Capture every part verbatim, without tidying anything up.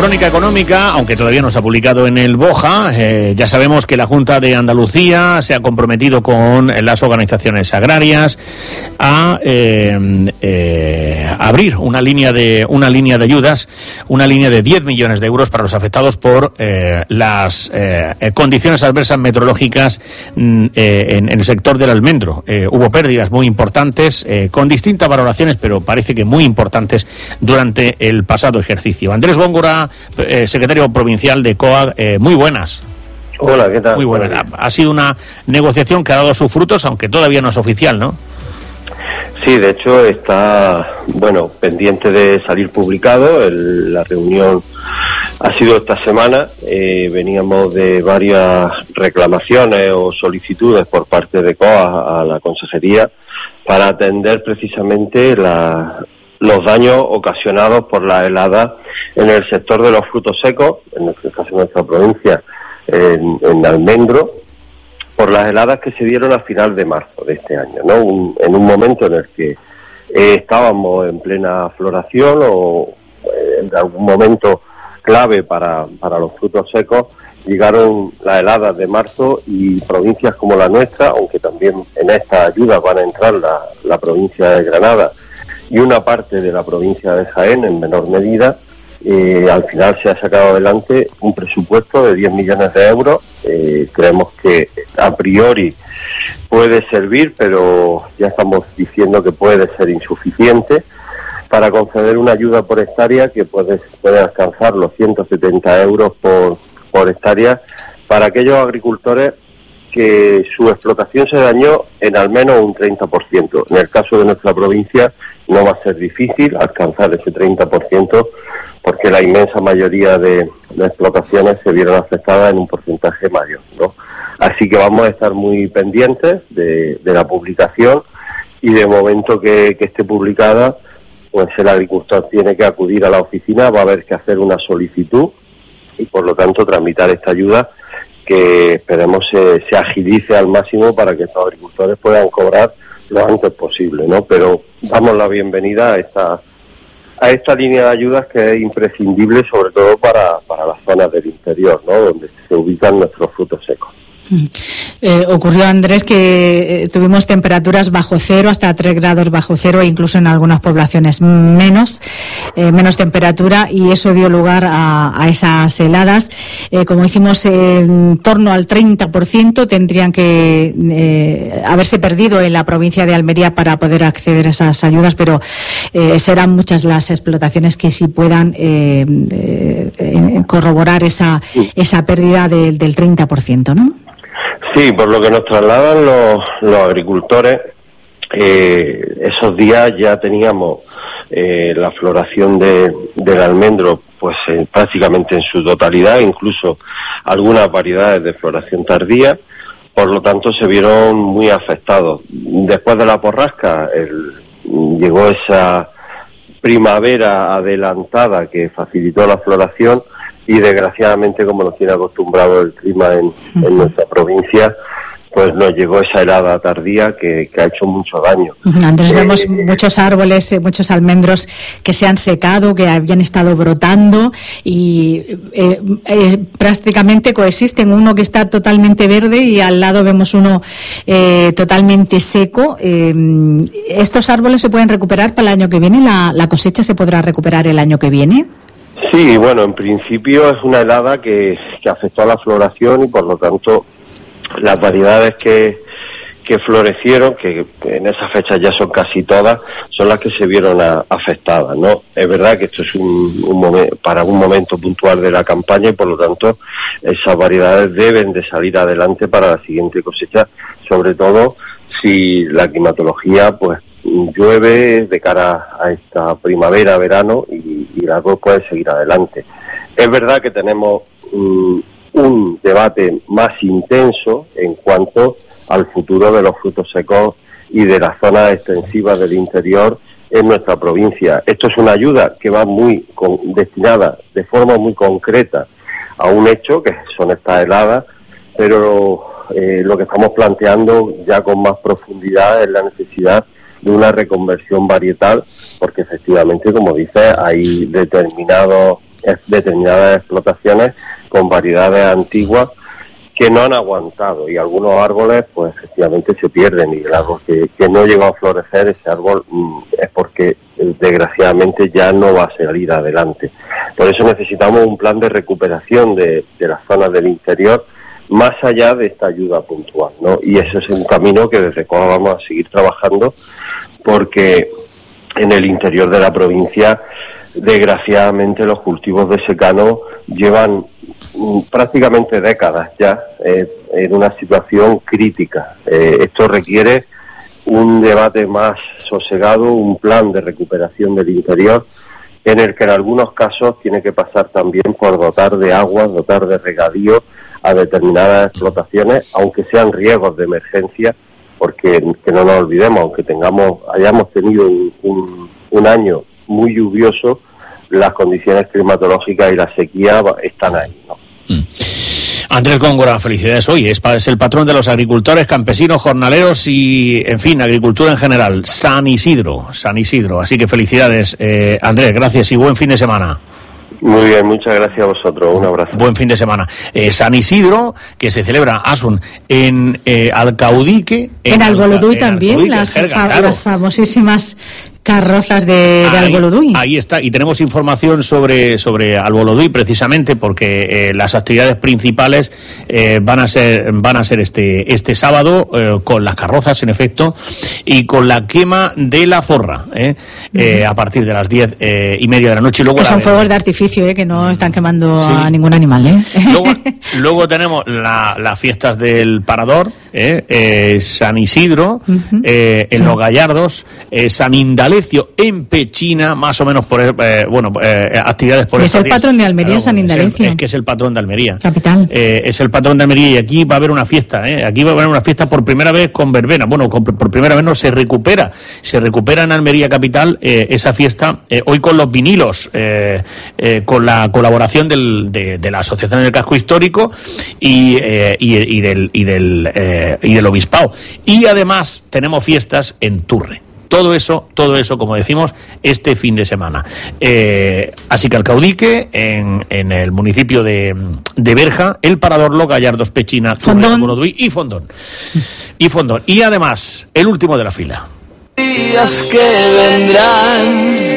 crónica económica, aunque todavía no se ha publicado en el BOJA. Eh, ya sabemos que la Junta de Andalucía se ha comprometido con las organizaciones agrarias a eh, eh, abrir una línea de una línea de ayudas, una línea de diez millones de euros para los afectados por eh, las eh, condiciones adversas meteorológicas mm, eh, en, en el sector del almendro. Eh, hubo pérdidas muy importantes, eh, con distintas valoraciones, pero parece que muy importantes durante el pasado ejercicio. Andrés Góngora, eh, secretario provincial de C O A, eh, muy buenas. Hola, ¿qué tal? Muy buenas. Ha, ha sido una negociación que ha dado sus frutos, aunque todavía no es oficial, ¿no? Sí, de hecho está, bueno, pendiente de salir publicado. El, la reunión ha sido esta semana. Eh, veníamos de varias reclamaciones o solicitudes por parte de C O A a la consejería para atender precisamente la, los daños ocasionados por la helada en el sector de los frutos secos, en este caso en nuestra provincia, en, en almendro, por las heladas que se dieron a final de marzo de este año, ¿no? Un, en un momento en el que eh, estábamos en plena floración o eh, en algún momento clave para, para los frutos secos, llegaron las heladas de marzo y provincias como la nuestra, aunque también en esta ayuda van a entrar la, la provincia de Granada y una parte de la provincia de Jaén en menor medida. Eh, al final se ha sacado adelante un presupuesto de diez millones de euros. Eh, creemos que a priori puede servir, pero ya estamos diciendo que puede ser insuficiente para conceder una ayuda por hectárea que puede, puede alcanzar los ciento setenta euros por, por hectárea para aquellos agricultores que su explotación se dañó en al menos un treinta por ciento. En el caso de nuestra provincia no va a ser difícil alcanzar ese treinta por ciento porque la inmensa mayoría de, de explotaciones se vieron afectadas en un porcentaje mayor, ¿no? Así que vamos a estar muy pendientes de, de la publicación y de momento que, que esté publicada, pues el agricultor tiene que acudir a la oficina, va a haber que hacer una solicitud y por lo tanto tramitar esta ayuda que esperemos se, se agilice al máximo para que estos agricultores puedan cobrar lo antes posible, ¿no? Pero damos la bienvenida a esta a esta línea de ayudas que es imprescindible, sobre todo para, para las zonas del interior, ¿no? Donde se ubican nuestros frutos secos. Eh, ocurrió, Andrés, que eh, tuvimos temperaturas bajo cero, hasta tres grados bajo cero, e incluso en algunas poblaciones menos, eh, menos temperatura, y eso dio lugar a, a esas heladas. Eh, como hicimos, en torno al treinta por ciento tendrían que eh, haberse perdido en la provincia de Almería para poder acceder a esas ayudas, pero eh, serán muchas las explotaciones que sí puedan eh, eh, corroborar esa, esa pérdida de, del treinta por ciento, ¿no? Sí, por lo que nos trasladan los, los agricultores, eh, esos días ya teníamos eh, la floración de, del almendro pues eh, prácticamente en su totalidad, incluso algunas variedades de floración tardía, por lo tanto se vieron muy afectados. Después de la borrasca el, llegó esa primavera adelantada que facilitó la floración, y desgraciadamente, como nos tiene acostumbrado el clima en, en nuestra provincia, pues nos llegó esa helada tardía que, que ha hecho mucho daño. Andrés, eh, vemos muchos árboles, muchos almendros que se han secado, que habían estado brotando y eh, eh, prácticamente coexisten. Uno que está totalmente verde y al lado vemos uno eh, totalmente seco. Eh, ¿Estos árboles se pueden recuperar para el año que viene? ¿La, la cosecha se podrá recuperar el año que viene? Sí, bueno, en principio es una helada que, que afectó a la floración y por lo tanto las variedades que, que florecieron, que en esas fechas ya son casi todas, son las que se vieron a, afectadas, ¿no? Es verdad que esto es un, un momento, para un momento puntual de la campaña y por lo tanto esas variedades deben de salir adelante para la siguiente cosecha, sobre todo si la climatología pues llueve de cara a esta primavera, verano y, y las dos pueden seguir adelante. Es verdad que tenemos um, un debate más intenso en cuanto al futuro de los frutos secos y de las zonas extensivas del interior en nuestra provincia. Esto es una ayuda que va muy con, destinada de forma muy concreta a un hecho, que son estas heladas, pero eh, lo que estamos planteando ya con más profundidad es la necesidad de una reconversión varietal, porque efectivamente, como dice, hay determinados determinadas explotaciones con variedades antiguas que no han aguantado, y algunos árboles pues efectivamente se pierden, y el árbol que, que no llegó a florecer, ese árbol mmm, es porque desgraciadamente ya no va a salir adelante. Por eso necesitamos un plan de recuperación de, de las zonas del interior, más allá de esta ayuda puntual, ¿no? Y ese es un camino que desde COA vamos a seguir trabajando, porque en el interior de la provincia, desgraciadamente, los cultivos de secano llevan prácticamente décadas ya eh, en una situación crítica. Eh, esto requiere un debate más sosegado, un plan de recuperación del interior, en el que en algunos casos tiene que pasar también por dotar de agua, dotar de regadío a determinadas explotaciones, aunque sean riegos de emergencia, porque que no nos olvidemos, aunque tengamos hayamos tenido un, un, un año muy lluvioso, las condiciones climatológicas y la sequía están ahí, ¿no? Mm. Andrés Góngora, felicidades hoy. Es, es el patrón de los agricultores, campesinos, jornaleros y, en fin, agricultura en general. San Isidro, San Isidro. Así que felicidades, eh, Andrés, gracias y buen fin de semana. Muy bien, muchas gracias a vosotros. Un abrazo. Buen fin de semana. Eh, San Isidro, que se celebra, Asun, en eh, Alcaudique. En, en Alboludui también, Alcaudique, las, Jerga, fa claro. las famosísimas carrozas de, de ahí, Alboludui. Ahí está, y tenemos información sobre, sobre Alboludui precisamente porque eh, las actividades principales eh, van a ser van a ser este este sábado eh, con las carrozas, en efecto, y con la quema de la zorra eh, uh-huh. eh, a partir de las diez eh, y media de la noche. Y luego que la, son fuegos de artificio, eh, que no están quemando sí. a ningún animal. Eh. Luego, luego tenemos la, las fiestas del Parador, eh, eh, San Isidro, uh-huh. eh, en sí. Los Gallardos, eh, San Indalecio en Pechina, más o menos por eh, bueno eh, actividades por es el días. Patrón de Almería, claro, San Indalecio. Es, el, es que es el patrón de Almería. Capital. Eh, es el patrón de Almería y aquí va a haber una fiesta, ¿eh? Aquí va a haber una fiesta por primera vez con verbena. Bueno, con, por primera vez no, se recupera. Se recupera en Almería Capital eh, esa fiesta, eh, hoy con los vinilos, eh, eh, con la colaboración del, de, de la Asociación del Casco Histórico y, eh, y, y, del, y, del, eh, y del Obispado. Y además tenemos fiestas en Turre. Todo eso, todo eso, como decimos, este fin de semana. Eh, así que Alcaudique, en, en el municipio de, de Berja, El Parador, Los Gallardos, Pechina, Turre, y Fondón. Y Fondón. Y además, el último de la fila. Días que vendrán.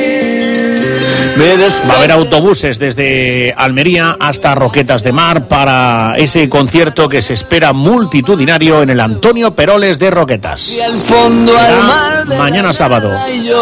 Va a haber autobuses desde Almería hasta Roquetas de Mar para ese concierto que se espera multitudinario en el Antonio Peroles de Roquetas. Será mañana sábado.